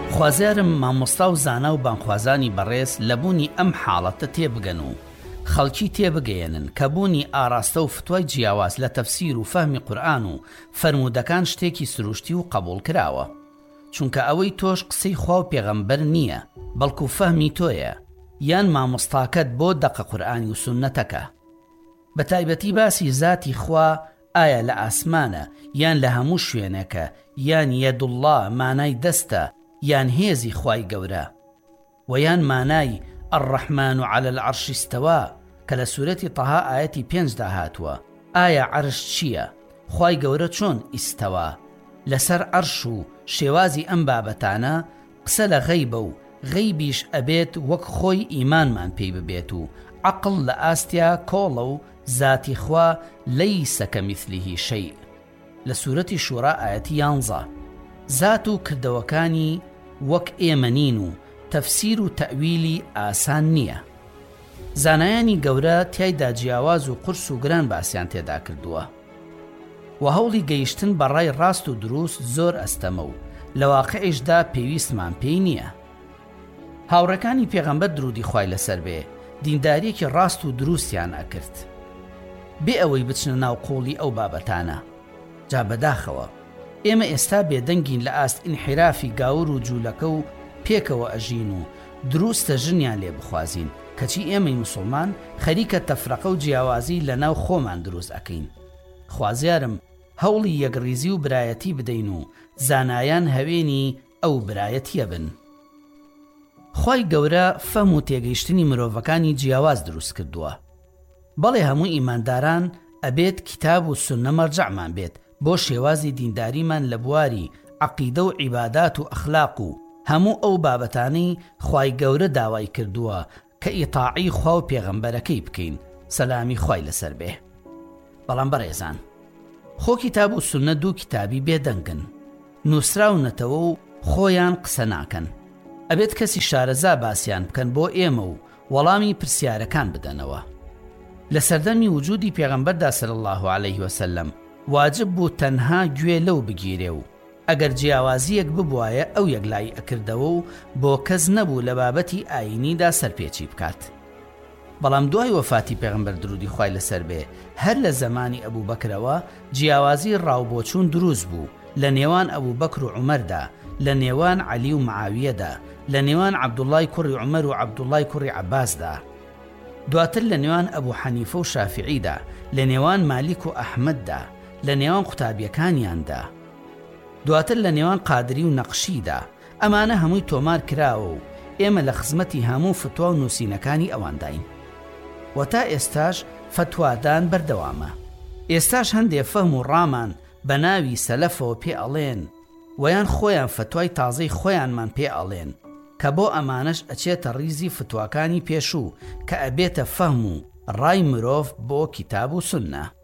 خوازیارم مامۆستا و زانا و بانخوازانی بەڕێز لەبوونی ئەم حاڵەتە تێبگەن و خەڵکی تێبگەێنن کە بوونی ئاراستە و فتوای جیاواز لە تەفسیر و فەهمی قورئان و فەرموودەکان شتێکی سروشتی و قبول کراوە، چونکە ئەوەی تۆش قسەی خوا و پێغەمبەر نییە، بەڵکو فەهمی تۆیە یان مامۆستاکەت بۆ دەقە قورئانی و سوننەتەکە. بە تایبەتی باسی زاتی خوا ئایا لە ئاسمانە یان لە هەموو شوێنەکە یان یەدوڵڵا مانای دەستە یان هێزی خوای گەورە و یان مانای الرحمن على العرش استوى کە لە سورەتی تەها ئاەتی 5 هاتووە. ئایا عەرش چییە؟ خوای گەورە چۆن ئیستەوا لەسەر عەرش و شێوازی ئەم بابەتانە قسە لە غەیبە و غەیبیش ئەبێت وەک خۆی ئیمانمان پێی ببێت و عەقڵ لە ئاستیا کۆڵە و ذاتی خوا لەیسە کەمیثلیه شەیء لە سورەتی شوورا ئاەتی 11. زات و کردەوەکانی وەک ئێمە نین و تەفسیر و تەئویلی ئاسان نییە. زانایانی گەورە تیایدا جیاواز و قورس و گران باسییان تێدا کردووە و هەوڵی گەیشتن بە ڕای ڕاست و دروست زۆر ئەستەمە و لە واقعیشدا پێویستمان پێی نییە. هاوڕەکانی پێغەمبەر درودی خوای لەسەر بێ دینداریەکی ڕاست و دروستیان ئەکرد بێ ئەوەی بچنە ناو قوڵی ئەو بابەتانە. جا بەداخەوە ئێمە ئێستا بێدەنگین لە ئاست ئینحرافی گاور و جوولەکە و پێکەوە ئەژین و دروستە ژنیان لێ بخوازین، کەچی ئێمەی موسڵمان خەریکە تەفرەقە و جیاوازی لە ناو خۆمان دروست ئەکەین. خوازیارم هەوڵی یەکڕیزی و برایەتی بدەین و زانایان هەوێنی ئەو برایەتیە بن. خوای گەورە فەم و تێگەیشتنی مرۆڤەکانی جیاواز دروست کردووە. بەڵێ هەموو ئیمانداران ئەبێت کتاب و سوننە مەرجەعمان بێت بۆ شێوازی دینداریمان لە بواری عەقیدە و عیبادات و ئەخلاق و هەموو ئەو بابەتانەی خوای گەورە داوای کردووە کە ئیطاعی خوا و پێغەمبەرەکەی بکەین، سەلامی خوای لەسەر بێ. بەڵام بەڕێزان، خۆ کتاب و سوننە دوو کتابی بێدەنگن، نووسراونەتەوە و خۆیان قسە ناکەن. ئەبێت کەسی شارەزا باسییان بکەن بۆ ئێمە و وەڵامی پرسیارەکان بدەنەوە. لە سەردەمی وجودی پێغەمبەردا صلی الله عليه وسلم واجب بوو تەنها گوێ لەو بگیرێ و ئەگەر جیاوازیەک ببوایە ئەو یەکلای ئەکردەوە و بۆ کەس نەبوو لە بابەتی ئاینیدا سەرپێچی بکات. بەڵام دوای وەفاتی پێغەمبەر درودی خوای لەسەر بێ هەر لە زمانی ئەبوو بەکرەوە جیاوازی ڕاوبۆچوون دروست بوو لە نێوان ئەبوو بەکر و عومەردا، لە نێوان عەلی و معاویەدا، لە نێوان عەبدوڵای کوڕی عومەر و عەبدوڵای کوڕی عەباسدا، دواتر لە نێوان ئەبوو حەنیفە و شافعیدا، لە نێوان مالیک و ئەحمەددا، لە نێوان قوتابیەکانیاندا، دواتر لە نێوان قادری و نەقشیدا. ئەمانە هەمووی تۆمار کراوە و ئێمە لە خزمەتی هەموو فتوا و نووسینەکانی ئەوانداین و تا ئێستاش فتوادان بەردەوامە. ئێستاش هەندێک فەهم و ڕامان بە ناوی سەلەفەوە پێ ئەڵێن ویان خۆیان فتوای تازەی خۆیانمان پێ ئەڵێن کە بۆ ئەمانەش ئەچێتە ڕیزی فتواکانی پێشوو کە ئەبێتە فەهم و ڕای مرۆڤ بۆ کتاب و سوننە.